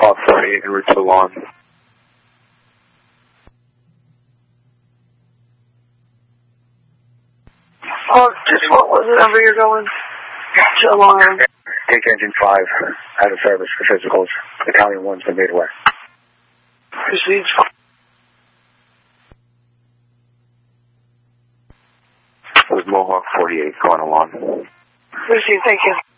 Off 48 en route to Lawn. Oh, just what was the number you're going? To Lawn. Take engine 5 out of service for physicals. Battalion 1's been made away. Proceed. It was Mohawk 48 going along. Proceed, thank you.